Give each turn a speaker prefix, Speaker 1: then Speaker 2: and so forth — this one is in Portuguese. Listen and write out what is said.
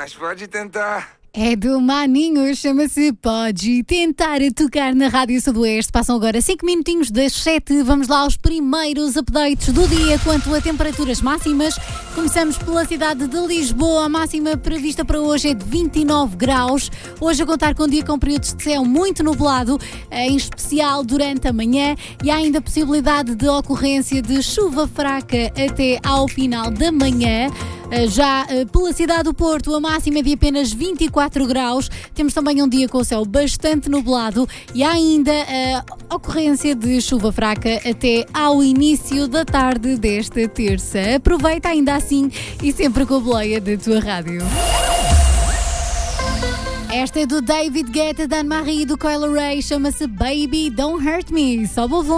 Speaker 1: mas pode tentar.
Speaker 2: É do Maninho, chama-se Pode Tentar tocar na Rádio Sudoeste. Passam agora 5 minutinhos das 7. Vamos lá aos primeiros updates do dia quanto a temperaturas máximas. Começamos pela cidade de Lisboa. A máxima prevista para hoje é de 29 graus. Hoje a contar com um dia com períodos de céu muito nublado, em especial durante a manhã, e há ainda a possibilidade de ocorrência de chuva fraca até ao final da manhã. Já pela cidade do Porto, a máxima é de apenas 24 graus. Temos também um dia com o céu bastante nublado e há ainda a ocorrência de chuva fraca até ao início da tarde desta terça. Aproveita ainda assim e sempre com a boleia da tua rádio. Esta é do David Guetta, Dan Marie e do Coil Ray. Chama-se Baby Don't Hurt Me. Sobe o volume.